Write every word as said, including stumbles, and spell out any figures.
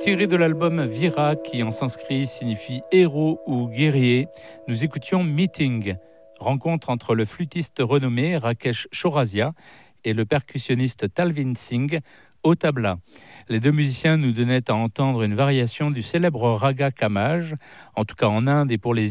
Tiré de l'album Vira, qui en sanskrit signifie héros ou guerrier, nous écoutions Meeting, rencontre entre le flûtiste renommé Rakesh Chaurazia et le percussionniste Talvin Singh au tabla. Les deux musiciens nous donnaient à entendre une variation du célèbre raga Kamaj, en tout cas en Inde et pour les